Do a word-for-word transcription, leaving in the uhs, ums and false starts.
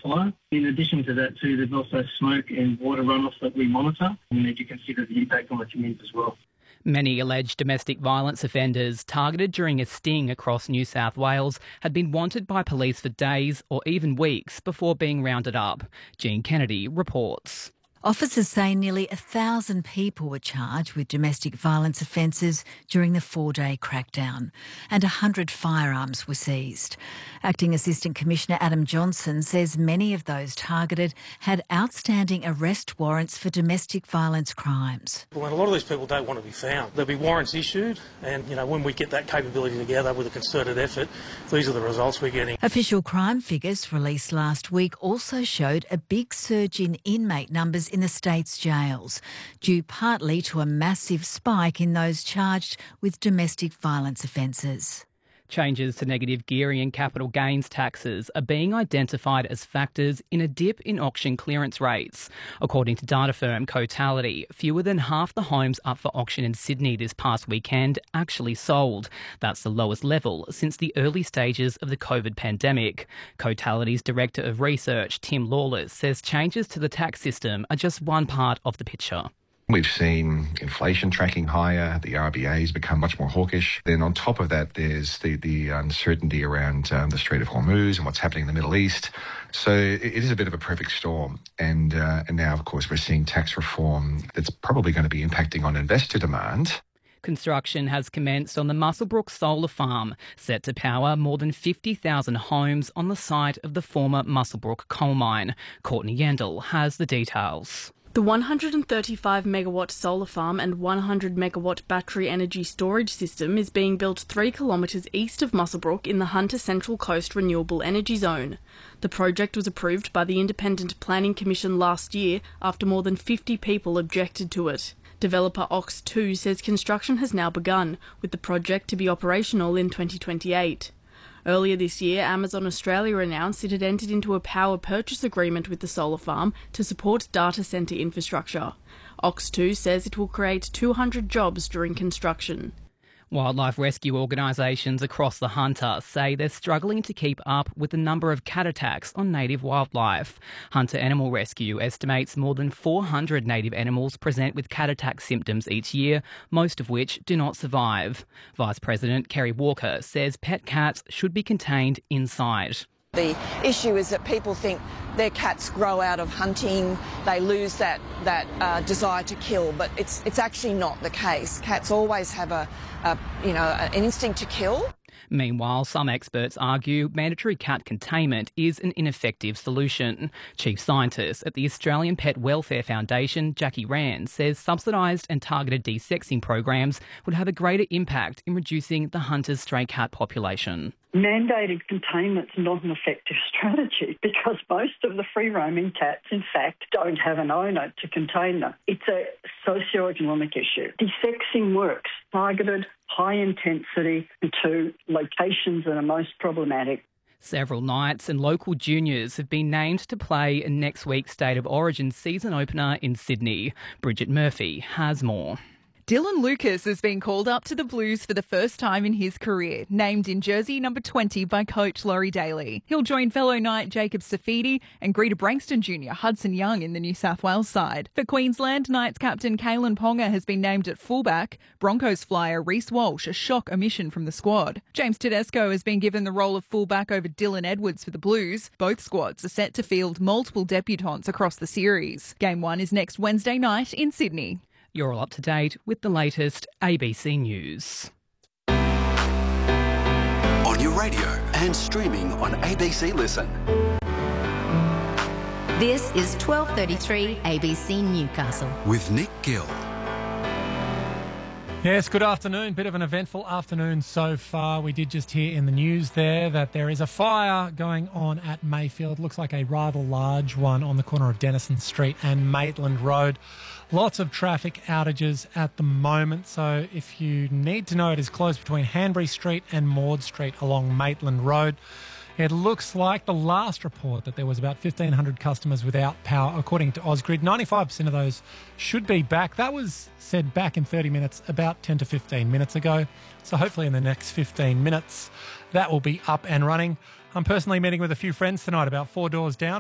fire. In addition to that too, there's also smoke and water runoff that we monitor, and need to consider the impact on the community as well. Many alleged domestic violence offenders targeted during a sting across New South Wales had been wanted by police for days or even weeks before being rounded up. Jean Kennedy reports. Officers say nearly a thousand people were charged with domestic violence offences during the four-day crackdown, and a hundred firearms were seized. Acting Assistant Commissioner Adam Johnson says many of those targeted had outstanding arrest warrants for domestic violence crimes. Well, a lot of these people don't want to be found. There'll be warrants issued, and you know, when we get that capability together with a concerted effort, these are the results we're getting. Official crime figures released last week also showed a big surge in inmate numbers in the state's jails, due partly to a massive spike in those charged with domestic violence offences. Changes to negative gearing and capital gains taxes are being identified as factors in a dip in auction clearance rates. According to data firm Cotality, fewer than half the homes up for auction in Sydney this past weekend actually sold. That's the lowest level since the early stages of the COVID pandemic. Cotality's Director of Research, Tim Lawless, says changes to the tax system are just one part of the picture. We've seen inflation tracking higher, the R B A has become much more hawkish. Then on top of that, there's the, the uncertainty around um, the Strait of Hormuz and what's happening in the Middle East. So it, it is a bit of a perfect storm. And, uh, and now, of course, we're seeing tax reform that's probably going to be impacting on investor demand. Construction has commenced on the Muswellbrook Solar Farm, set to power more than fifty thousand homes on the site of the former Muswellbrook coal mine. Courtney Yandel has the details. The one hundred thirty-five megawatt solar farm and one hundred megawatt battery energy storage system is being built three kilometres east of Muswellbrook in the Hunter Central Coast Renewable Energy Zone. The project was approved by the Independent Planning Commission last year after more than fifty people objected to it. Developer Ox two says construction has now begun, with the project to be operational in twenty twenty-eight. Earlier this year, Amazon Australia announced it had entered into a power purchase agreement with the solar farm to support data centre infrastructure. Ox two says it will create two hundred jobs during construction. Wildlife rescue organisations across the Hunter say they're struggling to keep up with the number of cat attacks on native wildlife. Hunter Animal Rescue estimates more than four hundred native animals present with cat attack symptoms each year, most of which do not survive. Vice President Kerry Walker says pet cats should be contained inside. The issue is that people think their cats grow out of hunting, they lose that, that uh, desire to kill, but it's, it's actually not the case. Cats always have a, a you know, an instinct to kill. Meanwhile, some experts argue mandatory cat containment is an ineffective solution. Chief Scientist at the Australian Pet Welfare Foundation, Jackie Rand, says subsidised and targeted desexing programs would have a greater impact in reducing the Hunter's stray cat population. Mandated containment's not an effective strategy because most of the free-roaming cats, in fact, don't have an owner to contain them. It's a socio-economic issue. Desexing works, targeted, high intensity to locations that are most problematic. Several Knights and local juniors have been named to play in next week's State of Origin season opener in Sydney. Bridget Murphy has more. Dylan Lucas has been called up to the Blues for the first time in his career, named in jersey number twenty by coach Laurie Daly. He'll join fellow Knight Jacob Safidi and Greta Brankston Junior Hudson Young in the New South Wales side. For Queensland, Knights captain Kalen Ponga has been named at fullback. Broncos flyer Reece Walsh a shock omission from the squad. James Tedesco has been given the role of fullback over Dylan Edwards for the Blues. Both squads are set to field multiple debutants across the series. Game one is next Wednesday night in Sydney. You're all up to date with the latest A B C News. On your radio and streaming on A B C Listen. This is twelve thirty-three A B C Newcastle. With Nick Gill. Yes, good afternoon. Bit of an eventful afternoon so far. We did just hear in the news there that there is a fire going on at Mayfield. Looks like a rather large one on the corner of Denison Street and Maitland Road. Lots of traffic outages at the moment. So if you need to know, it is closed between Hanbury Street and Maud Street along Maitland Road. It looks like the last report that there was about fifteen hundred customers without power, according to Ausgrid. ninety-five percent of those should be back. That was said back in thirty minutes, about ten to fifteen minutes ago. So hopefully in the next fifteen minutes, that will be up and running. I'm personally meeting with a few friends tonight about four doors down.